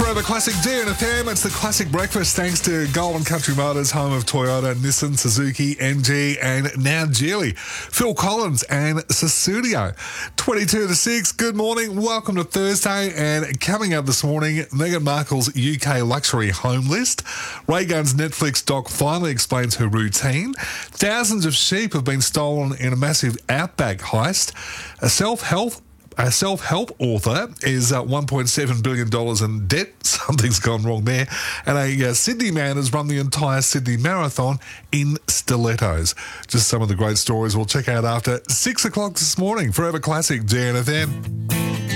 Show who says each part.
Speaker 1: Forever Classic DNFM. It's the classic breakfast thanks to Golden Country Motors, home of Toyota, Nissan, Suzuki, MG, and now Geely. Phil Collins and Sussudio. 22 to 6. Good morning. Welcome to Thursday. And coming up this morning, Meghan Markle's UK luxury home list. Ray Gunn's Netflix doc finally explains her routine. Thousands of sheep have been stolen in a massive outback heist. A self-help author is $1.7 billion in debt. Something's gone wrong there. And a Sydney man has run the entire Sydney Marathon in stilettos. Just some of the great stories we'll check out after 6 o'clock this morning. Forever Classic DNFM.